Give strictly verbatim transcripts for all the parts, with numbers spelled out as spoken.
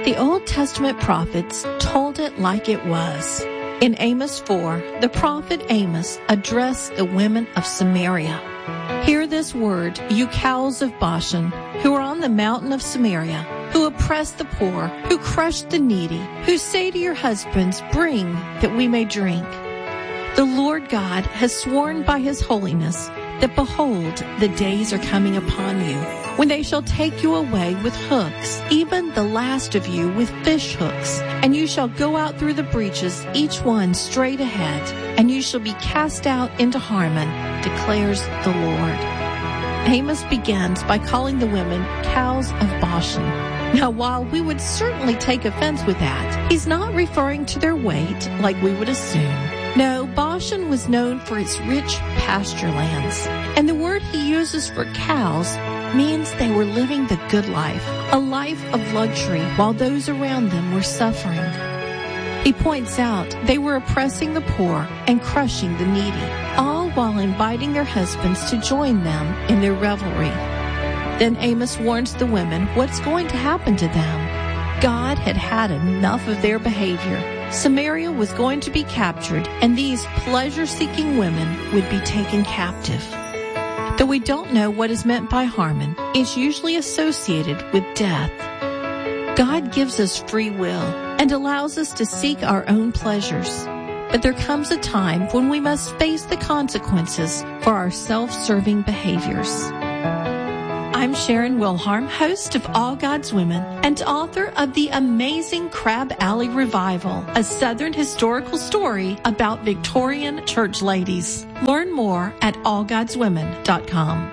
The Old Testament prophets told it like it was. In Amos four, the prophet Amos addressed the women of Samaria. Hear this word, you cows of Bashan, who are on the mountain of Samaria, who oppress the poor, who crush the needy, who say to your husbands, bring that we may drink. The Lord God has sworn by his holiness that behold, the days are coming upon you, when they shall take you away with hooks, even the last of you with fish hooks, and you shall go out through the breaches, each one straight ahead, and you shall be cast out into Harmon, declares the Lord. Amos begins by calling the women cows of Bashan. Now, while we would certainly take offense with that, he's not referring to their weight like we would assume. No, Bashan was known for its rich pasture lands, and the word he uses for cows means they were living the good life, a life of luxury while those around them were suffering. He points out they were oppressing the poor and crushing the needy, all while inviting their husbands to join them in their revelry. Then Amos warns the women what's going to happen to them. God had had enough of their behavior. Samaria was going to be captured, and these pleasure-seeking women would be taken captive. Though we don't know what is meant by Harmon, it's usually associated with death. God gives us free will and allows us to seek our own pleasures. But there comes a time when we must face the consequences for our self-serving behaviors. I'm Sharon Wilharm, host of All God's Women and author of the amazing Crab Alley Revival, a Southern historical story about Victorian church ladies. Learn more at all gods women dot com.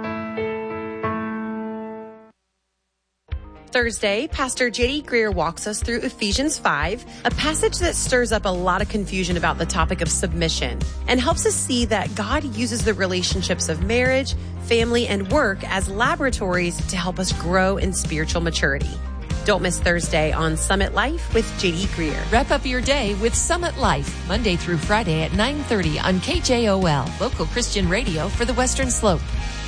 Thursday, Pastor J D Greer walks us through Ephesians five, a passage that stirs up a lot of confusion about the topic of submission and helps us see that God uses the relationships of marriage, family, and work as laboratories to help us grow in spiritual maturity. Don't miss Thursday on Summit Life with J D Greer. Wrap up your day with Summit Life, Monday through Friday at nine thirty on K J O L, local Christian radio for the Western Slope.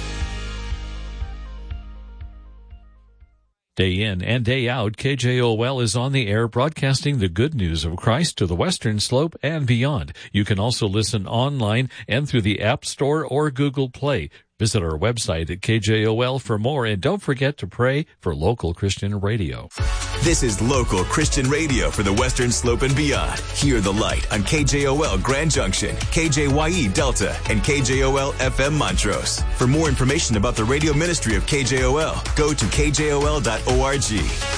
Day in and day out, K J O L is on the air broadcasting the good news of Christ to the Western Slope and beyond. You can also listen online and through the App Store or Google Play. Visit our website at K J O L for more, and don't forget to pray for local Christian radio. This is local Christian radio for the Western Slope and beyond. Hear the light on K J O L Grand Junction, K J Y E Delta, and K J O L F M Montrose. For more information about the radio ministry of K J O L, go to K J O L dot org.